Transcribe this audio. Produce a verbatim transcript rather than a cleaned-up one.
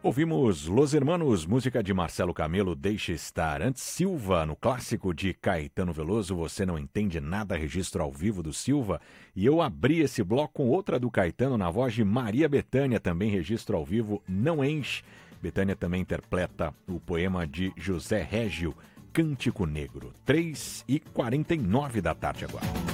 Ouvimos Los Hermanos, música de Marcelo Camelo, Deixa Estar. Antes, Silva, no clássico de Caetano Veloso, Você Não Entende Nada, registro ao vivo do Silva. E eu abri esse bloco com outra do Caetano, na voz de Maria Bethânia, também registro ao vivo, Não Enche. Bethânia também interpreta o poema de José Régio, Cântico Negro. três e quarenta e nove da tarde agora.